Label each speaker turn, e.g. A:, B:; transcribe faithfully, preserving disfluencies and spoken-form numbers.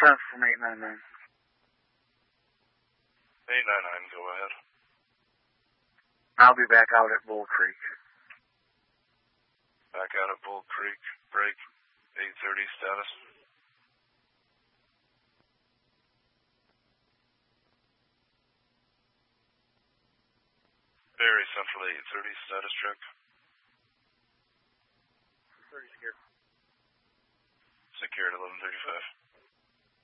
A: from eight nine nine.
B: eight nine nine, go ahead.
A: I'll be back out at Bull Creek.
B: Back out at Bull Creek, break, eight thirty status. Very Central eight thirty status check.
A: thirty secured.
B: Secured eleven thirty-five.